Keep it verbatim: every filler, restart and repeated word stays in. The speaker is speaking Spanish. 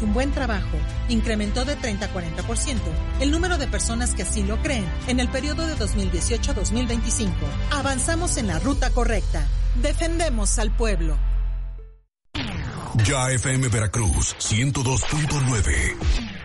un buen trabajo. Incrementó de treinta a cuarenta por ciento el número de personas que así lo creen en el periodo de dos mil dieciocho a dos mil veinticinco. Avanzamos en la ruta correcta. Defendemos al pueblo. Ya F M Veracruz ciento dos punto nueve.